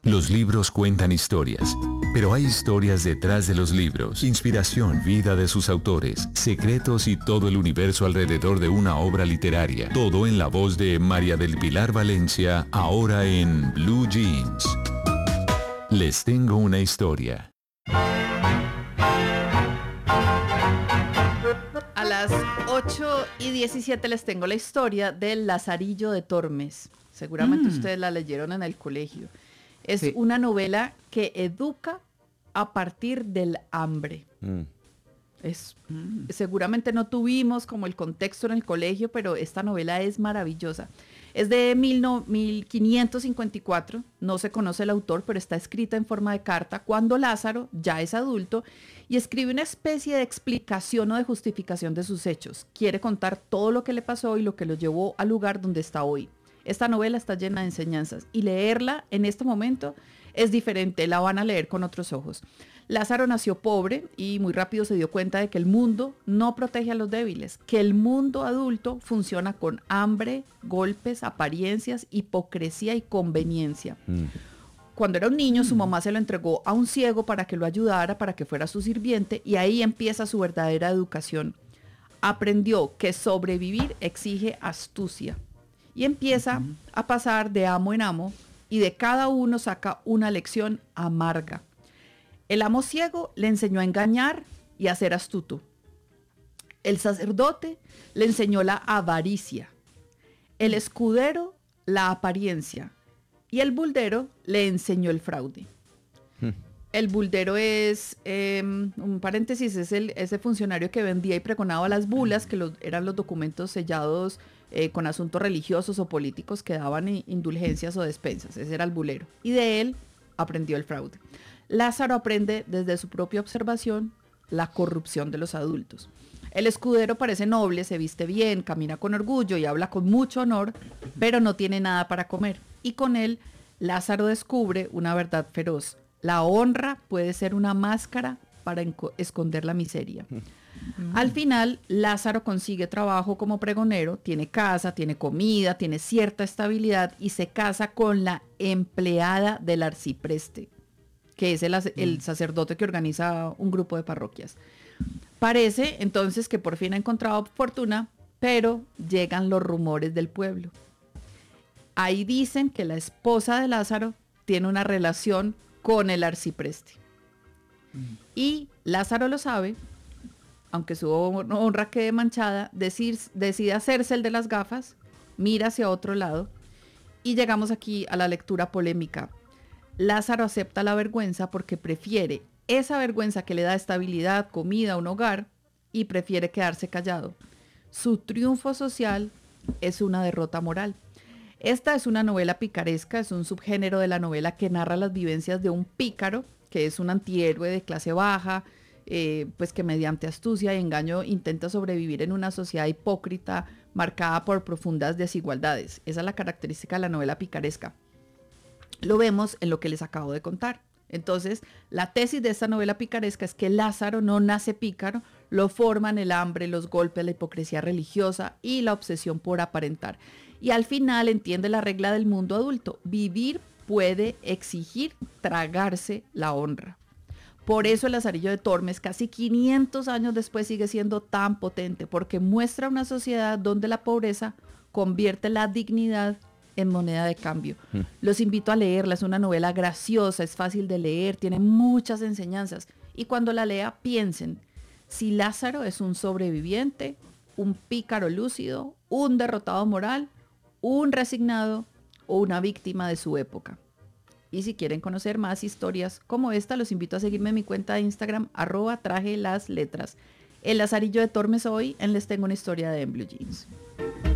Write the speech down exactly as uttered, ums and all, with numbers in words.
Los libros cuentan historias, pero hay historias detrás de los libros. Inspiración, vida de sus autores, secretos y todo el universo alrededor de una obra literaria. Todo en la voz de María del Pilar Valencia, ahora en Blue Jeans. Les tengo una historia. A las ocho y diecisiete les tengo la historia del Lazarillo de Tormes. Seguramente mm. ustedes la leyeron en el colegio. Es sí. una novela que educa a partir del hambre. Mm. Es, mm. Seguramente no tuvimos como el contexto en el colegio, pero esta novela es maravillosa. Es de mil quinientos cincuenta y cuatro, no se conoce el autor, pero está escrita en forma de carta cuando Lázaro ya es adulto y escribe una especie de explicación o de justificación de sus hechos. Quiere contar todo lo que le pasó y lo que lo llevó al lugar donde está hoy. Esta novela está llena de enseñanzas y leerla en este momento es diferente, la van a leer con otros ojos. Lázaro nació pobre y muy rápido se dio cuenta de que el mundo no protege a los débiles, que el mundo adulto funciona con hambre, golpes, apariencias, hipocresía y conveniencia. Mm. Cuando era un niño, su mamá se lo entregó a un ciego para que lo ayudara, para que fuera su sirviente, y ahí empieza su verdadera educación. Aprendió que sobrevivir exige astucia. Y empieza uh-huh. a pasar de amo en amo y de cada uno saca una lección amarga. El amo ciego le enseñó a engañar y a ser astuto. El sacerdote le enseñó la avaricia. El escudero la apariencia. Y el buldero le enseñó el fraude. Uh-huh. El buldero es, eh, un paréntesis, es el, ese funcionario que vendía y pregonaba las bulas, que los, eran los documentos sellados Eh, con asuntos religiosos o políticos que daban indulgencias o despensas. Ese era el bulero. Y de él aprendió el fraude. Lázaro aprende desde su propia observación la corrupción de los adultos. El escudero parece noble, se viste bien, camina con orgullo y habla con mucho honor, pero no tiene nada para comer. Y con él, Lázaro descubre una verdad feroz. La honra puede ser una máscara para enco- esconder la miseria. Mm. Al final, Lázaro consigue trabajo como pregonero, tiene casa, tiene comida, tiene cierta estabilidad y se casa con la empleada del arcipreste, que es el, el sacerdote que organiza un grupo de parroquias. Parece entonces que por fin ha encontrado fortuna, pero llegan los rumores del pueblo. Ahí dicen que la esposa de Lázaro tiene una relación con el arcipreste. Mm. Y Lázaro lo sabe. Aunque su honra quede manchada, decir, decide hacerse el de las gafas, mira hacia otro lado y llegamos aquí a la lectura polémica. Lázaro acepta la vergüenza porque prefiere esa vergüenza que le da estabilidad, comida, un hogar y prefiere quedarse callado. Su triunfo social es una derrota moral. Esta es una novela picaresca, es un subgénero de la novela que narra las vivencias de un pícaro, que es un antihéroe de clase baja, Eh, pues que mediante astucia y engaño intenta sobrevivir en una sociedad hipócrita marcada por profundas desigualdades. Esa es la característica de la novela picaresca. Lo vemos en lo que les acabo de contar. Entonces, la tesis de esta novela picaresca es que Lázaro no nace pícaro, lo forman el hambre, los golpes, la hipocresía religiosa y la obsesión por aparentar. Y al final entiende la regla del mundo adulto. Vivir puede exigir tragarse la honra. Por eso el Lazarillo de Tormes, casi quinientos años después, sigue siendo tan potente, porque muestra una sociedad donde la pobreza convierte la dignidad en moneda de cambio. Mm. Los invito a leerla, es una novela graciosa, es fácil de leer, tiene muchas enseñanzas. Y cuando la lea, piensen, si Lázaro es un sobreviviente, un pícaro lúcido, un derrotado moral, un resignado o una víctima de su época. Y si quieren conocer más historias como esta, los invito a seguirme en mi cuenta de Instagram, arroba traje las letras. El Lazarillo de Tormes hoy en Les Tengo una Historia de En Blue Jeans.